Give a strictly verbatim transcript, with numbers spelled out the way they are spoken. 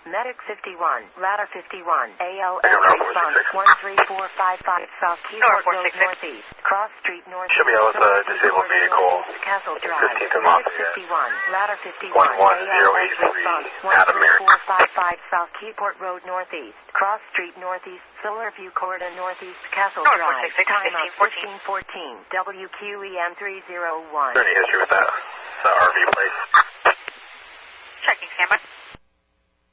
Medic fifty-one, Ladder fifty-one, A L S response one three four five five, South Keyport Road Northeast, Cross Street Northeast, Should be able to disabled vehicle, Castle Drive, fifteenth of Medic Lafayette. fifty-one, Ladder fifty-one, one one A zero L eight S three, response one Adam three Merrick. four five five, South Keyport Road Northeast, Cross Street Northeast, Solar View Corridor Northeast, Castle North Drive, four six six, time of fifteen fifteen fourteen, W Q E M three zero one. Is there any history with that? The R V place? Checking standby.